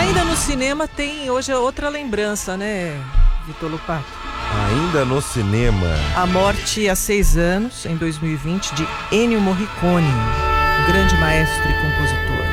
Ainda no cinema tem hoje outra lembrança, né, Vitor Lopato? Ainda no cinema. A morte há 6 anos, em 2020, de Ennio Morricone, um grande maestro e compositor.